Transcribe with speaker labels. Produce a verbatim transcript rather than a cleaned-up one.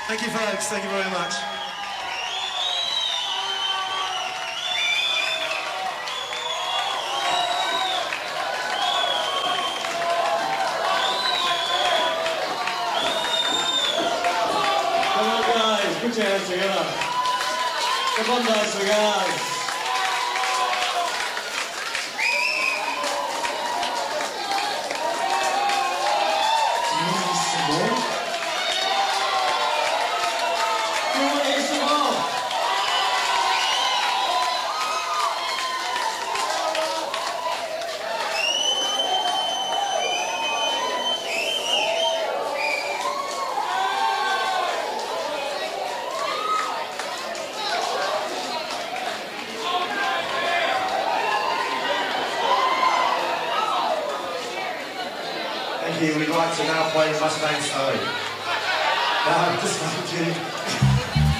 Speaker 1: Thank you, folks. Thank you very much.
Speaker 2: Come on, guys. Put your hands together. Come on, guys, guys.
Speaker 1: Thank you. We'd like to now play the Mustang Story. No, I'm just kidding.